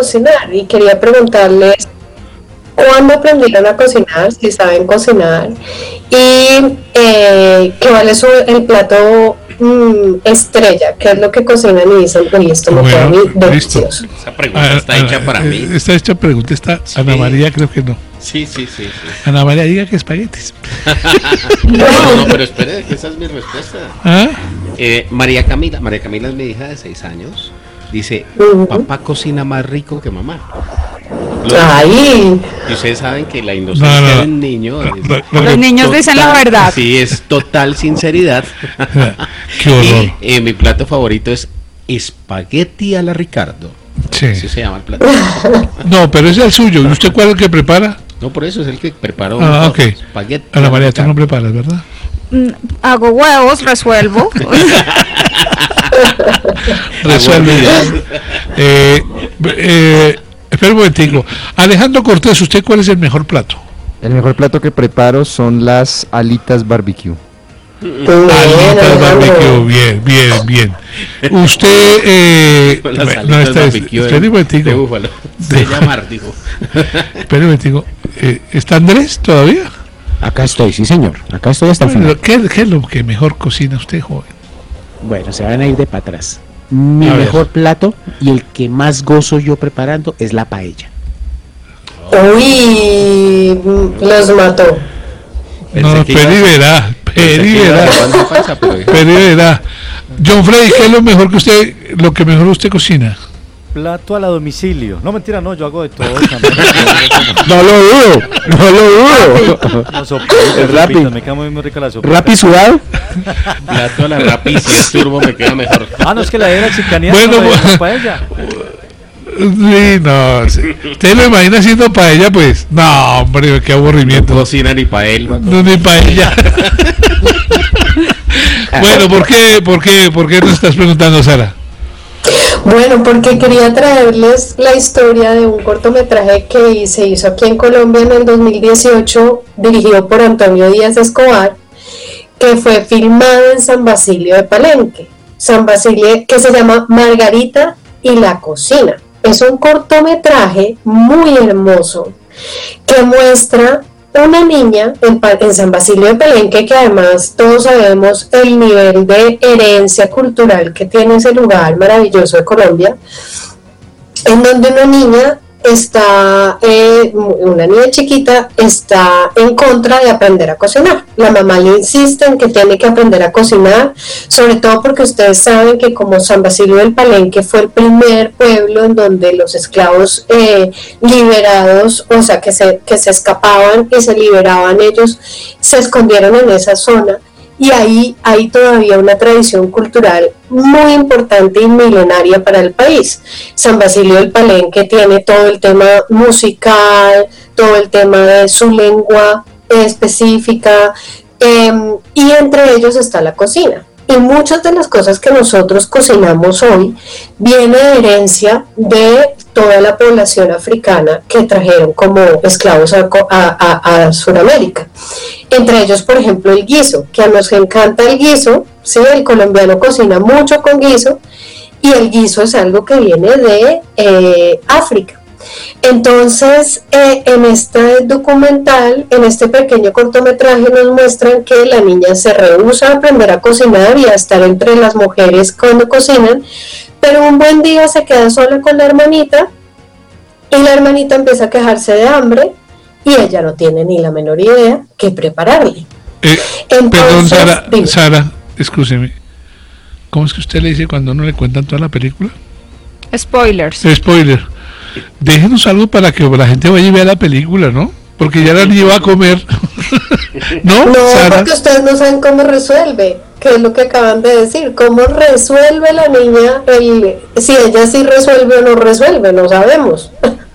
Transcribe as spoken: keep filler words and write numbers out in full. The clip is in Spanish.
cocinar y quería preguntarles cuándo aprendieron a cocinar, si saben cocinar y eh, cuál es su, el plato mm, estrella, qué es lo que cocinan y dicen, uy, esto me queda Bueno, delicioso. Esa pregunta está hecha ah, para mí. Esta hecha pregunta está Sí. Ana María, creo que no. Sí, sí, sí, sí. Ana María, diga que espaguetis. No, no, pero espere, que esa es mi respuesta. ¿Ah? Eh, María Camila, María Camila es mi hija de seis años. Dice, Ujú. papá cocina más rico que mamá. Lo- Ay, Y ustedes saben que la inocencia No, no, no. del niño es Lo- lo Los que- niños dicen la total- verdad. Sí, es total sinceridad. Qué horror. Y eh, mi plato favorito es espagueti a la Ricardo. Sí. Así se llama el plato. No, pero ese es el suyo. ¿Y usted cuál es el que prepara? No, por eso es el que preparó. Ah, ok. Espagueti a Ana la María, tú no Ricardo. preparas, ¿verdad? Mm, Hago huevos, resuelvo. Resuelve. eh, eh, espera un momentico. Alejandro Cortés, ¿usted cuál es el mejor plato? El mejor plato que preparo son las alitas barbecue. Alitas barbecue, bien, bien, bien. Usted, eh, Las bueno, alitas está- barbecue espera un de, momentico. de búfalo. De llamar, dijo. Espera un momentico. Eh, ¿Está Andrés todavía? Acá estoy, sí señor, acá estoy hasta el final. ¿Qué, qué es lo que mejor cocina usted, joven? Bueno, se van a ir de para atrás. Mi A ver. mejor plato y el que más gozo yo preparando es la paella. uy, los mató. Pensé No, que iba- Peri verá, Pensé Peri que iba verá, grabando falsa, pero dijo, Peri verá. John Freddy, ¿qué es lo mejor que usted, lo que mejor usted cocina? Plato a la domicilio. No, mentira, no, yo hago de todo también. No lo dudo, no lo dudo. No, sopita, El Rappi. sopita, me queda muy, muy rica la sopa. Rappi sudado. plato a la Rappi, si es turbo me queda mejor. Ah, no, es que la era chicanía. Bueno, no, bueno. para ella. Sí, no, sí. ¿Usted lo imagina haciendo paella, pues? No, hombre, qué No aburrimiento. cocina ni para él. No, ni paella. Bueno, ¿por qué, por qué, por qué nos estás preguntando, Sara? Bueno, porque quería traerles la historia de un cortometraje que se hizo aquí en Colombia en el dos mil dieciocho, dirigido por Antonio Díaz Escobar, que fue filmado en San Basilio de Palenque. San Basilio, que se llama Margarita y la cocina. Es un cortometraje muy hermoso que muestra una niña en, Pa- en San Basilio de Palenque, que además todos sabemos el nivel de herencia cultural que tiene ese lugar maravilloso de Colombia, en donde una niña está, eh, una niña chiquita está en contra de aprender a cocinar. La mamá le insiste en que tiene que aprender a cocinar, sobre todo porque ustedes saben que como San Basilio del Palenque fue el primer pueblo en donde los esclavos eh, liberados, o sea, que se, que se escapaban y se liberaban ellos, se escondieron en esa zona. Y ahí hay todavía una tradición cultural muy importante y milenaria para el país. San Basilio del Palenque tiene todo el tema musical, todo el tema de su lengua específica, eh, y entre ellos está la cocina. Y muchas de las cosas que nosotros cocinamos hoy viene de herencia de toda la población africana que trajeron como esclavos a, a, a, a Sudamérica. Entre ellos, por ejemplo, el guiso, que a nos encanta el guiso, ¿sí? El colombiano cocina mucho con guiso, y el guiso es algo que viene de eh, África. Entonces, eh, en este documental, en este pequeño cortometraje, nos muestran que la niña se rehúsa a aprender a cocinar y a estar entre las mujeres cuando cocinan, pero un buen día se queda sola con la hermanita, y la hermanita empieza a quejarse de hambre, y ella no tiene ni la menor idea qué prepararle. Eh, Entonces, perdón, Sara, dime. Sara, escúcheme. ¿Cómo es que usted le dice cuando no le cuentan toda la película? Spoilers. Spoiler. Déjenos algo para que la gente vaya y vea la película, ¿no? Porque ya la niña va a comer. ¿No, No, Sara? porque ustedes no saben cómo resuelve, que es lo que acaban de decir, cómo resuelve la niña, el, si ella sí resuelve o no resuelve, no sabemos.